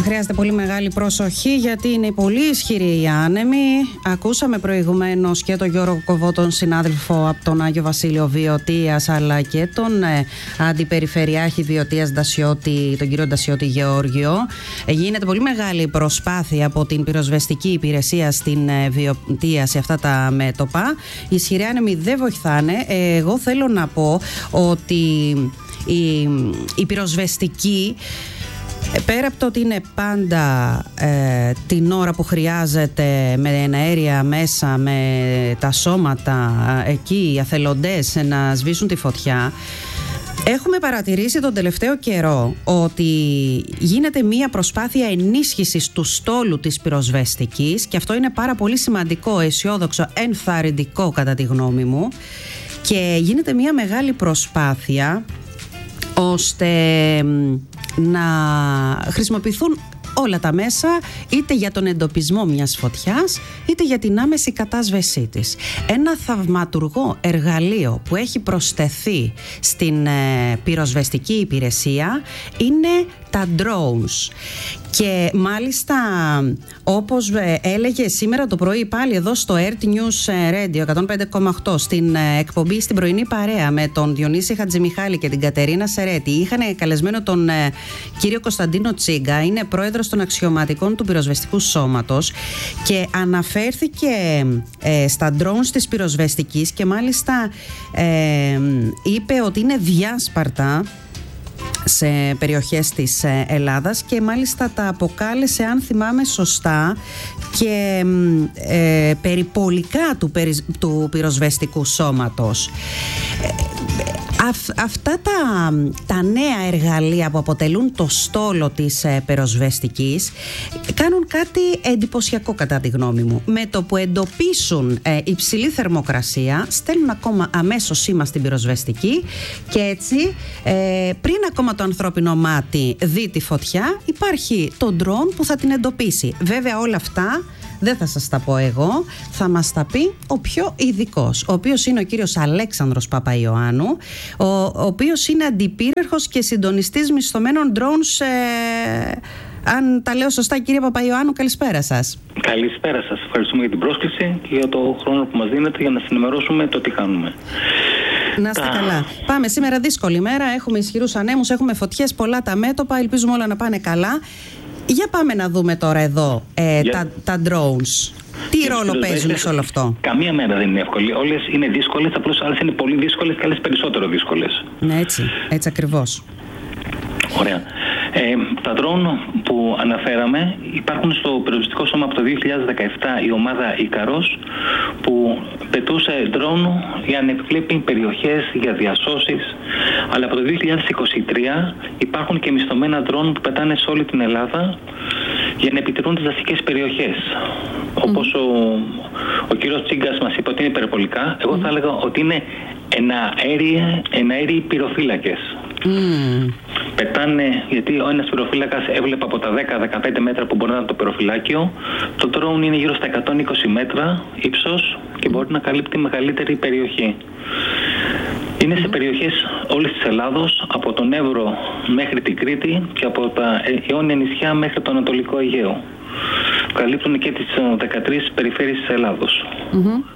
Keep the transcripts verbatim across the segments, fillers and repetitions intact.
χρειάζεται πολύ μεγάλη προσοχή, γιατί είναι πολύ ισχυρή η άνεμη. Ακούσαμε προηγουμένως και τον Γιώργο Κοβό, τον συνάδελφο από τον Άγιο Βασίλειο Βιωτίας, αλλά και τον ε, Αντιπεριφερειάρχη Βιωτίας Ντασιώτη, τον κύριο Ντασιώτη Γεώργιο. Ε, γίνεται πολύ μεγάλη προσπάθεια από την πυροσβεστική υπηρεσία στην ε, Βιωτία σε αυτά τα μέτωπα. Οι ισχυροί άνεμοι δεν βοηθάνε. Ε, εγώ θέλω να πω ότι η, η πυροσβεστική, πέρα από το ότι είναι πάντα ε, την ώρα που χρειάζεται με εναέρια μέσα, με τα σώματα εκεί, οι αθελοντές να σβήσουν τη φωτιά, έχουμε παρατηρήσει τον τελευταίο καιρό ότι γίνεται μία προσπάθεια ενίσχυσης του στόλου της πυροσβεστικής, και αυτό είναι πάρα πολύ σημαντικό, αισιόδοξο, ενθαρρυντικό κατά τη γνώμη μου, και γίνεται μία μεγάλη προσπάθεια ώστε να χρησιμοποιηθούν όλα τα μέσα, είτε για τον εντοπισμό μιας φωτιάς, είτε για την άμεση κατάσβεσή της. Ένα θαυματουργό εργαλείο που έχει προσθεθεί στην ε, πυροσβεστική υπηρεσία είναι τα drones. Και μάλιστα, όπως έλεγε σήμερα το πρωί πάλι εδώ στο Earth News Radio εκατόν πέντε κόμμα οκτώ, στην εκπομπή στην πρωινή παρέα με τον Διονύση Χατζημιχάλη και την Κατερίνα Σερέτη, είχαν καλεσμένο τον κύριο Κωνσταντίνο Τσίγκα, είναι πρόεδρος των αξιωματικών του πυροσβεστικού σώματος, και αναφέρθηκε ε, στα drones της πυροσβεστικής, και μάλιστα ε, είπε ότι είναι διάσπαρτα σε περιοχές της Ελλάδας, και μάλιστα τα αποκάλεσε, αν θυμάμαι σωστά, και ε, περιπολικά του, του πυροσβεστικού σώματος. Αυ, αυτά τα, τα νέα εργαλεία που αποτελούν το στόλο της ε, πυροσβεστικής κάνουν κάτι εντυπωσιακό κατά τη γνώμη μου. Με το που εντοπίσουν ε, υψηλή θερμοκρασία, στέλνουν ακόμα αμέσως σήμα στην πυροσβεστική, και έτσι ε, πριν ακόμα το ανθρώπινο μάτι δει τη φωτιά, υπάρχει το ντρόν που θα την εντοπίσει. Βέβαια όλα αυτά δεν θα σας τα πω εγώ, θα μας τα πει ο πιο ειδικός, ο οποίος είναι ο κύριος Αλέξανδρος Παπαϊωάννου, ο, ο οποίος είναι αντιπύρερχος και συντονιστής μισθωμένων drones. Ε, αν τα λέω σωστά, κύριε Παπαϊωάννου, καλησπέρα σας. Καλησπέρα σας. Ευχαριστούμε για την πρόσκληση και για το χρόνο που μας δίνετε για να συνημερώσουμε το τι κάνουμε. Να είστε καλά. Πάμε σήμερα, δύσκολη μέρα. Έχουμε ισχυρούς ανέμους, έχουμε φωτιές, πολλά τα μέτωπα. Ελπίζουμε όλα να πάνε καλά. Για πάμε να δούμε τώρα εδώ ε, Για... τα, τα drones. Τι και ρόλο παίζουν σε όλο αυτό? Καμία μέρα δεν είναι εύκολη. Όλες είναι δύσκολες, απλώς άλλες είναι πολύ δύσκολες και άλλες περισσότερο δύσκολες. Ναι, έτσι, έτσι ακριβώς. Ωραία. Ε, τα drone που αναφέραμε υπάρχουν στο πυροσβεστικό σώμα από το δύο χιλιάδες δεκαεπτά, η ομάδα Ικαρός, που πετούσε drone για να επιβλέπει περιοχές, για διασώσεις, αλλά από το δύο χιλιάδες είκοσι τρία υπάρχουν και μισθωμένα drone που πετάνε σε όλη την Ελλάδα για να επιτηρούν τις δασικές περιοχές. Mm. Όπως ο, ο κύριος Τσίγκας μας είπε ότι είναι υπερβολικά, εγώ mm. θα έλεγα ότι είναι εναέριοι, εναέριοι πυροφύλακες. Mm. Πετάνε, γιατί ο ένας πυροφύλακας έβλεπε από τα δέκα με δεκαπέντε μέτρα που μπορεί να είναι το πυροφυλάκιο. Το drone είναι γύρω στα εκατόν είκοσι μέτρα ύψος και μπορεί να καλύπτει μεγαλύτερη περιοχή. Είναι σε περιοχές όλης της Ελλάδος, από τον Εύρο μέχρι την Κρήτη και από τα αιώνια νησιά μέχρι το Ανατολικό Αιγαίο. Καλύπτουν και τις δεκατρείς περιφέρειες της Ελλάδος. Mm-hmm.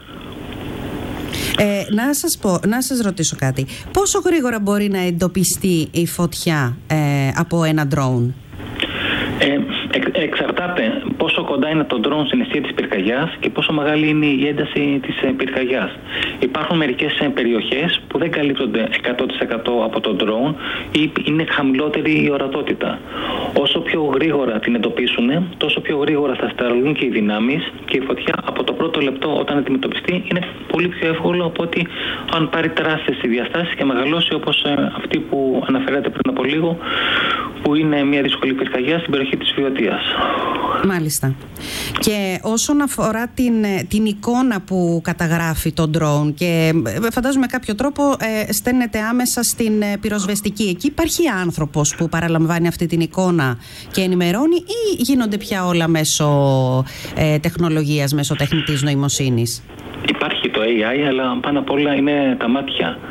Ε, να σας πω, να σας ρωτήσω κάτι. Πόσο γρήγορα μπορεί να εντοπιστεί η φωτιά ε, από ένα drone? Ε, εξ, εξαρτάται πόσο κοντά είναι το drone στην αιστεία της πυρκαγιάς και πόσο μεγάλη είναι η ένταση της ε, πυρκαγιάς. Υπάρχουν μερικές ε, περιοχές που δεν καλύπτονται εκατό τοις εκατό από το drone ή είναι χαμηλότερη η ορατότητα. Όσο πιο γρήγορα την εντοπίσουν, τόσο πιο γρήγορα θα σταλούν και οι δυνάμεις, και η φωτιά από το πρώτο λεπτό όταν αντιμετωπιστεί είναι πολύ πιο εύκολο από ότι αν πάρει τεράστιες διαστάσεις και μεγαλώσει, όπως ε, αυτή που αναφέρατε πριν από λίγο, που είναι μια δύσκολη πυρκαγιά στην περιοχή της Βιωτίας. Μάλιστα. Και όσον αφορά την, την εικόνα που καταγράφει το drone, και φαντάζομαι κάποιο τρόπο ε, στέλνεται άμεσα στην ε, πυροσβεστική, εκεί υπάρχει άνθρωπος που παραλαμβάνει αυτή την εικόνα και ενημερώνει, ή γίνονται πια όλα μέσω ε, τεχνολογίας, μέσω τεχνητής νοημοσύνης? Υπάρχει το έι άι, αλλά πάνω απ' όλα είναι τα μάτια.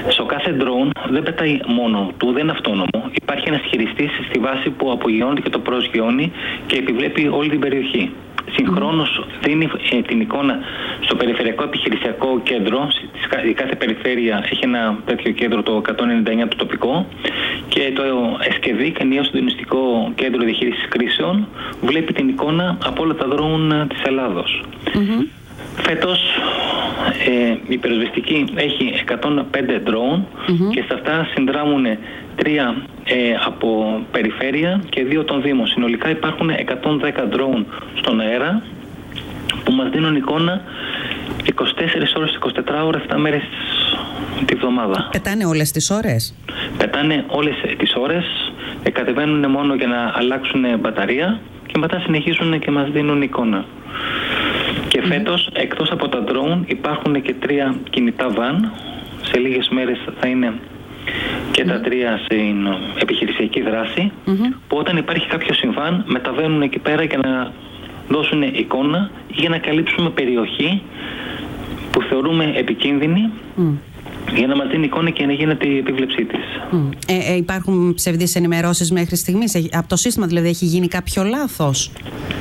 Στο κάθε drone δεν πετάει μόνο του, δεν είναι αυτόνομο. Υπάρχει ένας χειριστής στη βάση που απογειώνει και το προσγειώνει και επιβλέπει όλη την περιοχή. Συγχρόνως δίνει ε, την εικόνα στο περιφερειακό επιχειρησιακό κέντρο. Η κάθε περιφέρεια έχει ένα τέτοιο κέντρο, το εκατόν ενενήντα εννιά το τοπικό, και το ΕΣΚΕΔΙΚ, ενιαίο συντονιστικό κέντρο διαχείρισης κρίσεων, βλέπει την εικόνα από όλα τα drone της Ελλάδος. Mm-hmm. Φέτος ε, η πυροσβεστική έχει εκατόν πέντε drone mm-hmm. και σε αυτά συνδράμουν τρία ε, από περιφέρεια και δύο των Δήμων. Συνολικά υπάρχουν εκατόν δέκα drone στον αέρα που μας δίνουν εικόνα είκοσι τέσσερις ώρες, είκοσι τέσσερις ώρες, επτά μέρες τη βδομάδα. Πετάνε όλες τις ώρες? Πετάνε όλες τις ώρες, κατεβαίνουν μόνο για να αλλάξουν μπαταρία και μετά συνεχίζουν και μας δίνουν εικόνα. Και φέτος, mm-hmm. εκτός από τα drone, υπάρχουν και τρία κινητά van. Σε λίγες μέρες θα είναι και mm-hmm. τα τρία στην επιχειρησιακή δράση, mm-hmm. που όταν υπάρχει κάποιο συμβάν μεταβαίνουν εκεί πέρα για να δώσουν εικόνα ή για να καλύψουμε περιοχή που θεωρούμε επικίνδυνη, mm. για να μας δίνει εικόνα και να γίνεται η επίβλεψή της. Mm. Ε, ε, υπάρχουν ψευδείς ενημερώσεις μέχρι στιγμής? Από το σύστημα δηλαδή έχει γίνει κάποιο λάθος?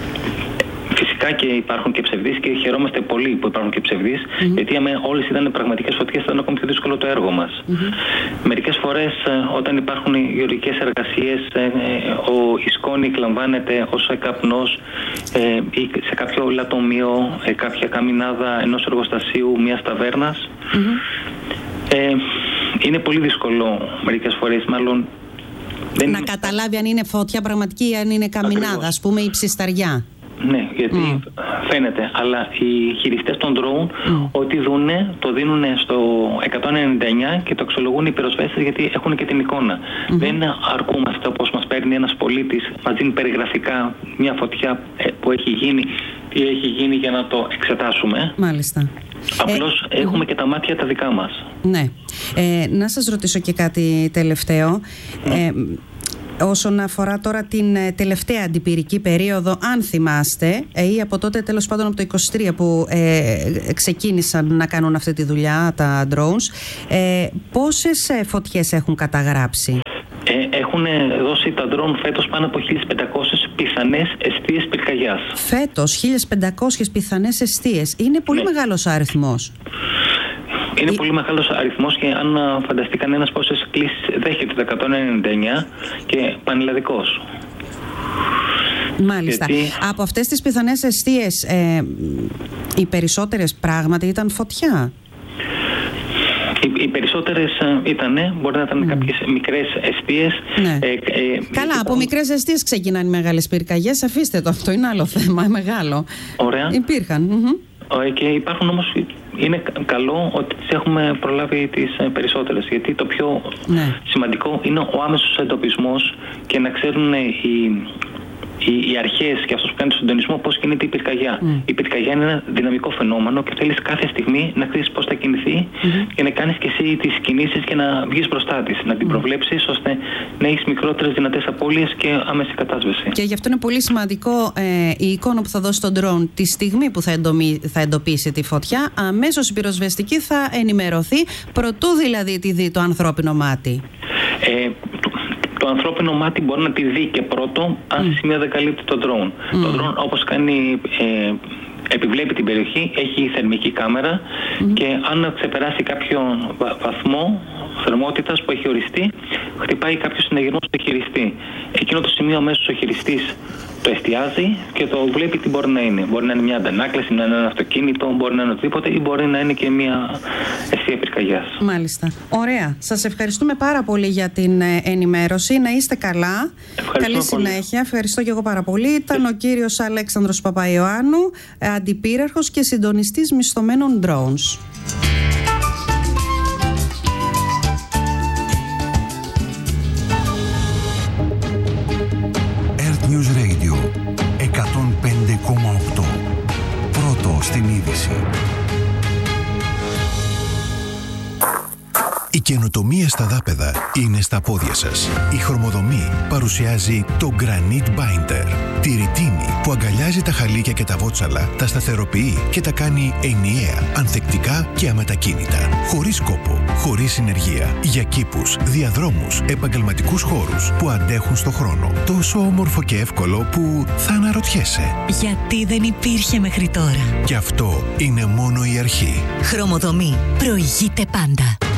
Φυσικά και υπάρχουν και ψευδείς και χαιρόμαστε πολύ που υπάρχουν και ψευδείς, mm-hmm. γιατί αν όλες ήταν πραγματικές φωτιές θα ήταν ακόμη πιο δύσκολο το έργο μας. Mm-hmm. Μερικές φορές όταν υπάρχουν γεωργικές εργασίες, ο, η σκόνη εκλαμβάνεται ως καπνός ε, ή σε κάποιο λατομείο, ε, κάποια καμινάδα ενός εργοστασίου, μιας ταβέρνας. Mm-hmm. Ε, είναι πολύ δύσκολο μερικές φορές, μάλλον δεν να είναι... καταλάβει αν είναι φωτιά πραγματική ή αν είναι καμινάδα, ας πούμε, ή ψισταριά. Ναι, γιατί mm. φαίνεται, αλλά οι χειριστές των drone mm. ό,τι δούνε το δίνουν στο εκατόν ενενήντα εννιά και το αξιολογούν οι πυροσβέστες, γιατί έχουν και την εικόνα. Mm-hmm. Δεν αρκούμαστε όπως μας παίρνει ένας πολίτης, μας δίνει περιγραφικά μια φωτιά που έχει γίνει, τι έχει γίνει, για να το εξετάσουμε. Μάλιστα. Απλώς ε, έχουμε mm. και τα μάτια τα δικά μας. Ναι. Ε, να σας ρωτήσω και κάτι τελευταίο. Mm. Ε, Όσον αφορά τώρα την τελευταία αντιπυρική περίοδο, αν θυμάστε, ή από τότε τέλος πάντων από το είκοσι τρία που ε, ξεκίνησαν να κάνουν αυτή τη δουλειά τα drones, ε, πόσες φωτιές έχουν καταγράψει? Ε, έχουν δώσει τα drone φέτος πάνω από χίλιες πεντακόσιες πιθανές εστίες πυρκαγιάς. Φέτος χίλιες πεντακόσιες πιθανές εστίες. Είναι πολύ ναι. μεγάλος αριθμός. Είναι πολύ μεγάλος αριθμός και αν φανταστεί κανένας πόσες κλήσεις δέχεται το εκατόν ενενήντα εννιά και πανελλαδικός. Μάλιστα. Γιατί... Από αυτές τις πιθανές εστίες ε, οι περισσότερες πράγματι ήταν φωτιά? Οι, οι περισσότερες ήταν, μπορεί να ήταν mm. κάποιες μικρές εστίες. Ναι. Ε, ε, Καλά, από μικρές εστίες ξεκινάνε οι μεγάλες πυρκαγιές. Αφήστε το, αυτό είναι άλλο θέμα, μεγάλο. Ωραία. Υπήρχαν. Mm-hmm. Και υπάρχουν όμως, είναι καλό ότι τις έχουμε προλάβει τις περισσότερες, γιατί το πιο ναι. σημαντικό είναι ο άμεσος εντοπισμός και να ξέρουν οι, οι, οι αρχές και αυτός που κάνει τον συντονισμό πώς κινείται η πυρκαγιά. Mm. Η πυρκαγιά είναι ένα δυναμικό φαινόμενο και θέλεις κάθε στιγμή να ξέρεις πώς θα κινηθεί mm-hmm. και να κάνεις και εσύ τις κινήσεις και να βγεις μπροστά της, να την mm. προβλέψεις ώστε να έχεις μικρότερες δυνατές απώλειες και άμεση κατάσβεση. Και γι' αυτό είναι πολύ σημαντικό ε, η εικόνα που θα δώσει τον drone τη στιγμή που θα, εντομί, θα εντοπίσει τη φωτιά, αμέσως η πυροσβεστική θα ενημερωθεί, προτού δηλαδή τη δει το ανθρώπινο μάτι. Ε, το, το ανθρώπινο μάτι μπορεί να τη δει και πρώτο, αν mm. σε σημείο δεν καλύπτει το drone. Mm. Το drone, όπως κάνει, ε, επιβλέπει την περιοχή, έχει θερμική κάμερα mm. και αν ξεπεράσει κάποιο βαθμό θερμότητας που έχει οριστεί, χτυπάει κάποιο συναγερμό στο χειριστή. Εκείνο το σημείο αμέσως ο χειριστής το εστιάζει και το βλέπει τι μπορεί να είναι. Μπορεί να είναι μια αντανάκλαση, να είναι ένα αυτοκίνητο, μπορεί να είναι οτιδήποτε ή μπορεί να είναι και μια αιστεία πυρκαγιάς. Μάλιστα. Ωραία. Σας ευχαριστούμε πάρα πολύ για την ενημέρωση. Να είστε καλά. Καλή συνέχεια. Πολύ. Ευχαριστώ και εγώ πάρα πολύ. Ήταν ο κύριος Αλέξανδρος Παπαϊωάννου, αντιπύραρχος και συντονιστής μισθωμένων drones. News Radio εκατόν πέντε κόμμα οκτώ. Πρώτο στην είδηση. Η καινοτομία στα δάπεδα είναι στα πόδια σας. Η Χρωμοδομή παρουσιάζει το Granite Binder. Τη ρητίνη που αγκαλιάζει τα χαλίκια και τα βότσαλα, τα σταθεροποιεί και τα κάνει ενιαία, ανθεκτικά και αμετακίνητα. Χωρίς κόπο, χωρίς συνεργεία. Για κήπους, διαδρόμους, επαγγελματικούς χώρους που αντέχουν στο χρόνο. Τόσο όμορφο και εύκολο που θα αναρωτιέσαι. Γιατί δεν υπήρχε μέχρι τώρα. Και αυτό είναι μόνο η αρχή. Χρωμοδομή. Προηγείται πάντα.